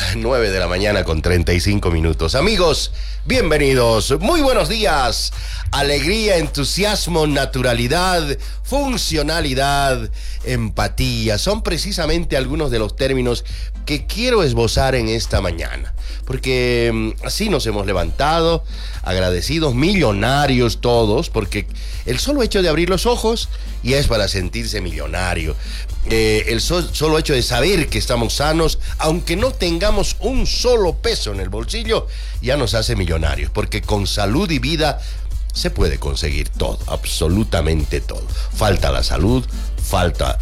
9 de la mañana con 35 minutos. Amigos, bienvenidos, muy buenos días. Alegría, entusiasmo, naturalidad, funcionalidad, empatía. Son precisamente algunos de los términos que quiero esbozar en esta mañana. Porque así nos hemos levantado, agradecidos, millonarios todos, porque el solo hecho de abrir los ojos ya es para sentirse millonario. El solo hecho de saber que estamos sanos, aunque no tengamos un solo peso en el bolsillo, ya nos hace millonarios, porque con salud y vida se puede conseguir todo, absolutamente todo. Falta la salud, falta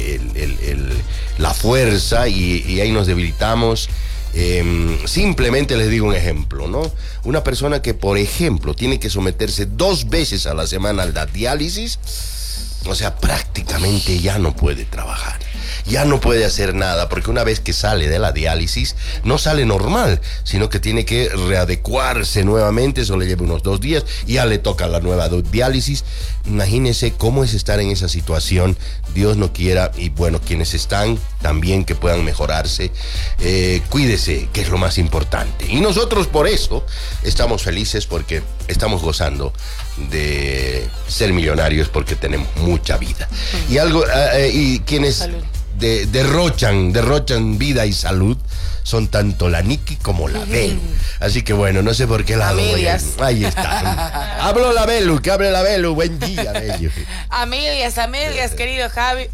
la fuerza y ahí nos debilitamos. Simplemente les digo un ejemplo, ¿no? Una persona que, por ejemplo, tiene que someterse 2 veces a la semana a la diálisis, o sea, prácticamente ya no puede trabajar, ya no puede hacer nada, porque una vez que sale de la diálisis, no sale normal, sino que tiene que readecuarse nuevamente. Eso le lleva unos 2 días y ya le toca la nueva diálisis. Imagínense cómo es estar en esa situación. Dios no quiera, y bueno, quienes están también que puedan mejorarse. Cuídese, que es lo más importante. Y nosotros por eso estamos felices, porque estamos gozando de ser millonarios, porque tenemos mucha vida. Y algo, y quienes derrochan vida y salud son tanto la Nikki como la Belu. Así que bueno, no sé por qué lado voy a... Ahí está. Habló la Belu, que hable la Belu. Buen día, Bello. A medias, querido Javi.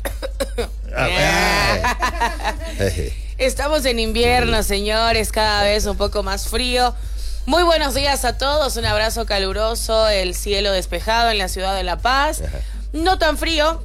Estamos en invierno, señores, cada vez un poco más frío. Muy buenos días a todos, un abrazo caluroso, el cielo despejado en la ciudad de La Paz. No tan frío,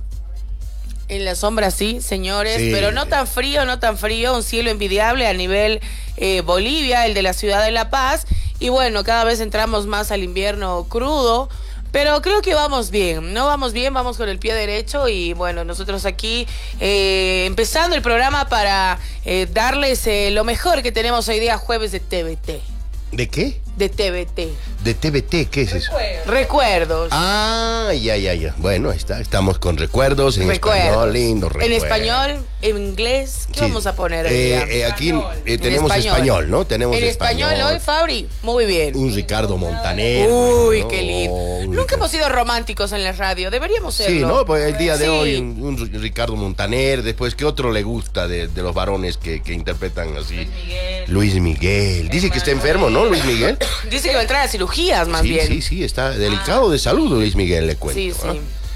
en la sombra sí, señores, sí, pero no tan frío, un cielo envidiable a nivel Bolivia, el de la ciudad de La Paz. Y bueno, cada vez entramos más al invierno crudo, pero creo que vamos bien, vamos con el pie derecho. Y bueno, nosotros aquí empezando el programa para darles lo mejor que tenemos hoy día, jueves de TVT. ¿De qué? De TVT. ¿De TVT? ¿Qué es eso? Recuerdos. Ah, ya. Bueno, estamos con recuerdos en español, lindo recuerdos. En español, en inglés, ¿qué vamos a poner aquí tenemos español, ¿no? Tenemos en español hoy, Fabri, muy bien. Un Ricardo Montaner. Uy, ¿no? qué lindo. Nunca hemos sido románticos en la radio, deberíamos serlo. Sí, ¿no? Pues el día de hoy un Ricardo Montaner. Después, ¿qué otro le gusta de los varones que interpretan así? Luis Miguel. Dice que está enfermo, ¿no, Luis Miguel? Dice que va a entrar a cirugías, más bien. Sí, está delicado de salud, Luis Miguel, le cuento. Sí.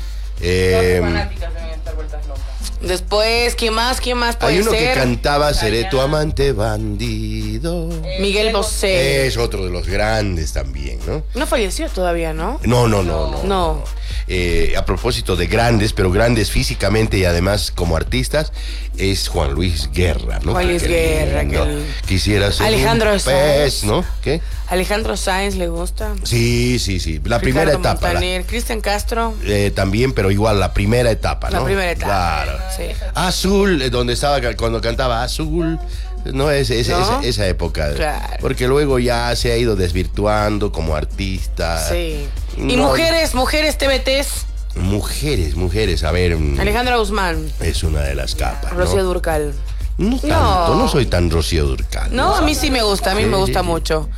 Fanáticas deben estar vueltas locas. Después, ¿quién más puede ser? Hay uno que cantaba Seré tu amante bandido. Miguel Bosé. Es otro de los grandes también, ¿no? No falleció todavía, ¿no? No. A propósito de grandes, pero grandes físicamente y además como artistas, es Juan Luis Guerra, ¿no? Juan Luis Guerra. Quisiera ser Alejandro un pez, ¿no? ¿Qué? Alejandro Sáenz, ¿le gusta? Sí. La primera etapa. Cristian Castro. También, pero igual la primera etapa, ¿no? La primera etapa. Claro. Sí. Azul, donde estaba cuando cantaba Azul. No, esa época. Claro. Porque luego ya se ha ido desvirtuando como artista. Sí. ¿Y mujeres TVTs? Mujeres, a ver. Alejandra Guzmán. Es una de las capas, Rocío Dúrcal. No tanto, no soy tan Rocío Dúrcal. No, a mí sí me gusta, me gusta mucho.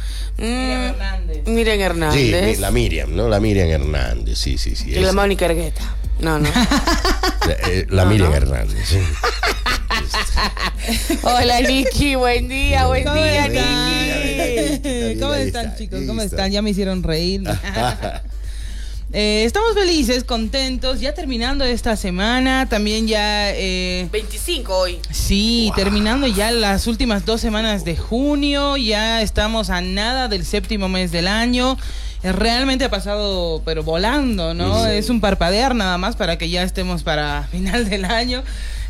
Miriam Hernández. Sí, la Miriam, ¿no? La Miriam Hernández, sí. Y la Mónica Ergueta. No. La Miriam Hernández, sí. Hola, Niki, buen día, Niki. ¿Cómo están, chicos? ¿Cómo están? Ya me hicieron reír. Estamos felices, contentos, ya terminando esta semana, también ya... 25 hoy. Sí, wow. Terminando ya las últimas 2 semanas de junio, ya estamos a nada del 7º mes del año. Realmente ha pasado, pero volando, ¿no? Sí. Es un parpadear nada más para que ya estemos para final del año.